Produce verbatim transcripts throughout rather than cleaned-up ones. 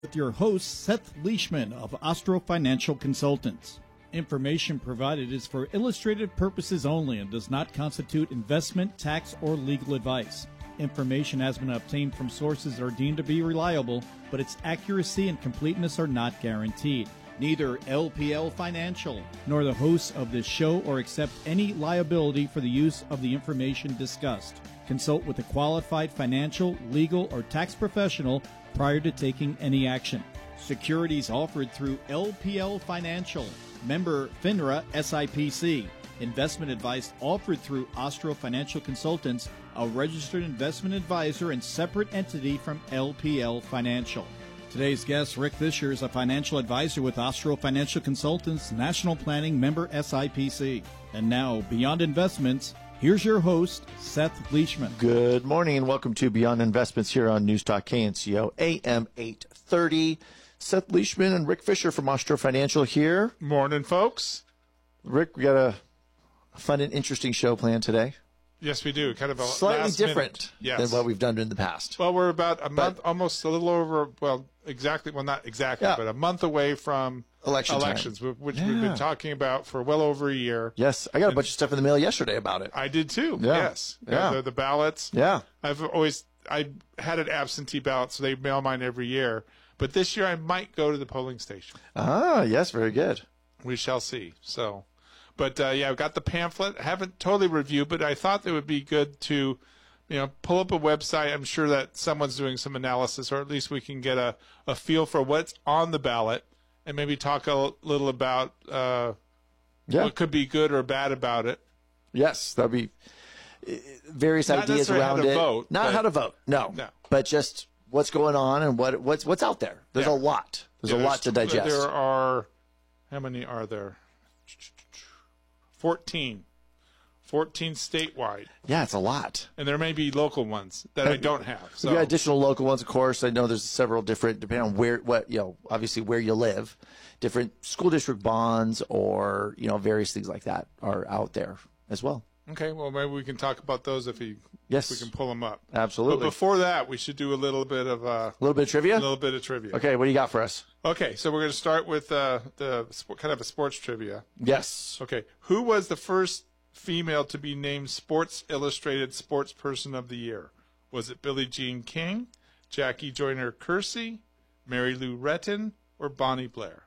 With your host, Seth Leishman of Ostro Financial Consultants. Information provided is for illustrative purposes only and does not constitute investment, tax, or legal advice. Information has been obtained from sources that are deemed to be reliable, but its accuracy and completeness are not guaranteed. Neither L P L Financial nor the hosts of this show or accept any liability for the use of the information discussed. Consult with a qualified financial, legal, or tax professional prior to taking any action. Securities offered through L P L Financial, member FINRA S I P C. Investment advice offered through Ostro Financial Consultants, a registered investment advisor and separate entity from L P L Financial. Today's guest, Rick Fisher, is a financial advisor with Ostro Financial Consultants, National Planning member S I P C. And now, Beyond Investments, here's your host, Seth Leishman. Good morning and welcome to Beyond Investments here on News Talk K N C O A M eight thirty. Seth Leishman and Rick Fisher from Ostro Financial here. Morning, folks. Rick, we got a fun and interesting show planned today. Yes, we do. Kind of a Slightly last different minute. than Yes. what we've done in the past. Well, we're about a But- month, almost a little over, well, exactly, well, not exactly, Yeah. but a month away from Election time. elections, wh- which Yeah. we've been talking about for well over a year. Yes, I got a bunch of stuff in the mail yesterday about it. I did too. Yeah. Yes. Yeah. The, the ballots. Yeah. I've always, I had an absentee ballot, so they mail mine every year. But this year I might go to the polling station. Ah, yes, very good. We shall see. So, but uh, yeah, I've got the pamphlet. I haven't totally reviewed, but I thought it would be good to, you know, pull up a website. I'm sure that someone's doing some analysis, or at least we can get a, a feel for what's on the ballot, and maybe talk a little about uh, Yeah. what could be good or bad about it. Yes, that'll be uh, various Not ideas necessarily how around to it. vote, Not but- how to vote, no. No. But just what's going on and what what's what's out there. There's Yeah. a lot. There's Yeah, a lot to digest. There are, how many are there? fourteen. fourteen statewide. Yeah, it's a lot. And there may be local ones that I don't have. So. You got additional local ones, of course. I know there's several different, depending on where, what, you know, obviously where you live, different school district bonds or, you know, various things like that are out there as well. Okay, well, maybe we can talk about those if, he, Yes. if we can pull them up. Absolutely. But before that, we should do a little bit of uh, A little bit of trivia? a little bit of trivia. Okay, what do you got for us? Okay, so we're going to start with uh, the sport, kind of a sports trivia. Yes. Okay, who was the first female to be named Sports Illustrated Sports Person of the Year? Was it Billie Jean King, Jackie Joyner Kersee, Mary Lou Retton, or Bonnie Blair?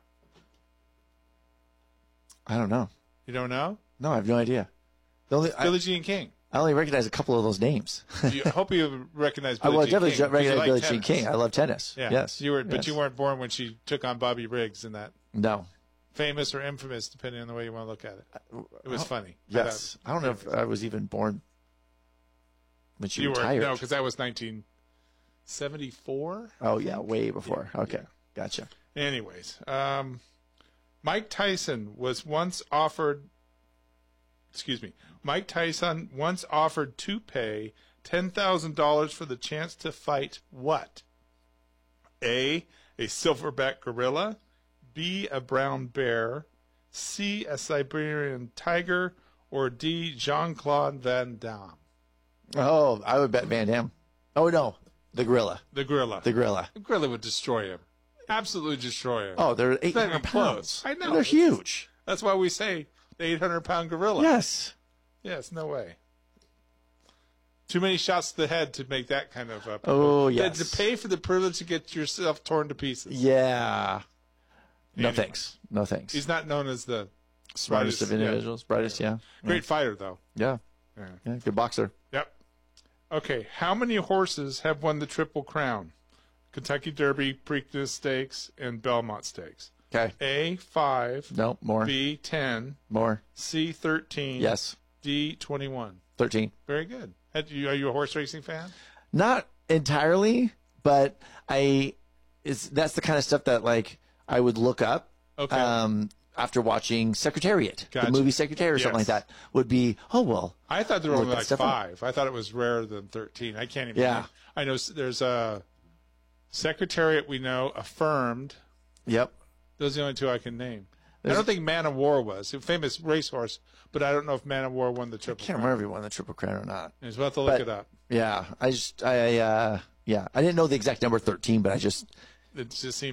I don't know. You don't know? No, I have no idea. The only, I, Billie Jean King. I only recognize a couple of those names. You, I hope you recognize I Billie will Jean definitely King. ju- 'cause you recognize like Billie Jean tennis. King. I love tennis. Yeah. Yes. You were, but Yes. you weren't born when she took on Bobby Riggs in that. No. Famous or infamous, depending on the way you want to look at it. It was funny. Yes. I don't know if I was even born when she you retired. were no, because that was nineteen seventy-four. Oh, yeah, way before. Okay, gotcha. Anyways, um, Mike Tyson was once offered. Excuse me. Mike Tyson once offered to pay ten thousand dollars for the chance to fight what? A. A silverback gorilla. B. A brown bear. C. A Siberian tiger. Or D. Jean-Claude Van Damme. Oh, I would bet Van Damme. Oh, no, the gorilla. The gorilla. The gorilla. The gorilla would destroy him. Absolutely destroy him. Oh, they're Not eight even hundred close. pounds. I know. They're It's- huge. That's why we say the eight hundred pound gorilla. Yes. Yes, no way. Too many shots to the head to make that kind of. Uh, Oh, to- yes. To pay for the privilege to get yourself torn to pieces. Yeah. No Anyways. thanks. No thanks. He's not known as the Smartest of yeah. individuals. Brightest, yeah. Great fighter, though. Yeah. Yeah. Yeah, good boxer. Yep. Okay, how many horses have won the Triple Crown? Kentucky Derby, Preakness Stakes, and Belmont Stakes. Okay. A, five. No, more. B, ten. More. C, thirteen. Yes. D, twenty-one. thirteen. Very good. Had you- Are you a horse racing fan? Not entirely, but I is that's the kind of stuff that like I would look up Okay. um after watching Secretariat, Gotcha. the movie Secretariat or something like Yes. that would be, oh well. I thought there were Look only that like stuff up. five. I thought it was rarer than thirteen. I can't even. Yeah. I know s- there's a Secretariat we know, Affirmed. Yep. Those are the only two I can name. There's- I don't think Man of War was a famous racehorse, but I don't know if Man of War won the I Triple can't Crown. remember if he won the Triple Crown or not. You're about to look But- it up. Yeah, I just I uh yeah I didn't know the exact number thirteen, but I just it just seems